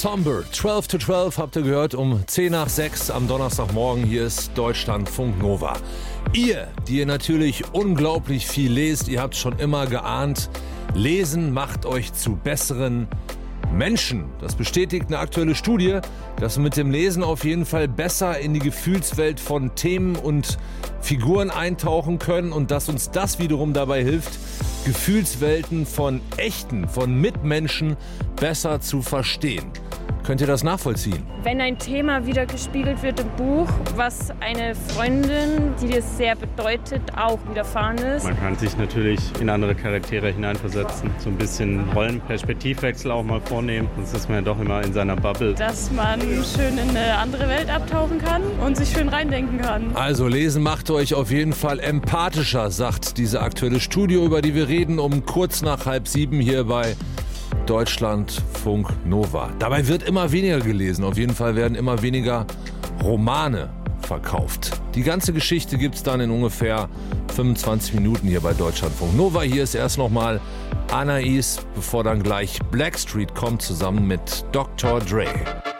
Somber, 12 to 12 habt ihr gehört, um 10 nach 6 am Donnerstagmorgen. Hier ist Deutschlandfunk Nova. Ihr, die ihr natürlich unglaublich viel lest, ihr habt schon immer geahnt, Lesen macht euch zu besseren Menschen. Das bestätigt eine aktuelle Studie, dass wir mit dem Lesen auf jeden Fall besser in die Gefühlswelt von Themen und Figuren eintauchen können und dass uns das wiederum dabei hilft, Gefühlswelten von Mitmenschen besser zu verstehen. Könnt ihr das nachvollziehen? Wenn ein Thema wieder gespiegelt wird im Buch, was eine Freundin, die dir sehr bedeutet, auch widerfahren ist. Man kann sich natürlich in andere Charaktere hineinversetzen, so ein bisschen Rollenperspektivwechsel auch mal vornehmen, sonst ist man ja doch immer in seiner Bubble. Dass man schön in eine andere Welt abtauchen kann und sich schön reindenken kann. Also Lesen macht euch auf jeden Fall empathischer, sagt diese aktuelle Studie, über die wir reden, um kurz nach 6:30 hier bei Deutschlandfunk Nova. Dabei wird immer weniger gelesen. Auf jeden Fall werden immer weniger Romane verkauft. Die ganze Geschichte gibt's dann in ungefähr 25 Minuten hier bei Deutschlandfunk Nova. Hier ist erst nochmal Anais, bevor dann gleich Blackstreet kommt, zusammen mit Dr. Dre.